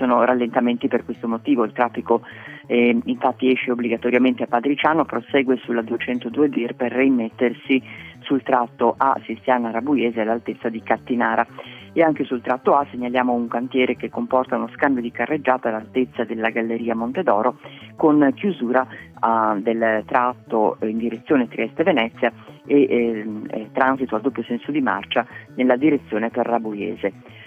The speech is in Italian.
sono rallentamenti per questo motivo. Il traffico infatti esce obbligatoriamente a Padriciano, prosegue sulla 202 Dir per rimettersi sul tratto A Sistiana Rabuiese all'altezza di Cattinara, e anche sul tratto A segnaliamo un cantiere che comporta uno scambio di carreggiata all'altezza della Galleria Montedoro, con chiusura del tratto in direzione Trieste-Venezia e transito a doppio senso di marcia nella direzione per Rabuiese.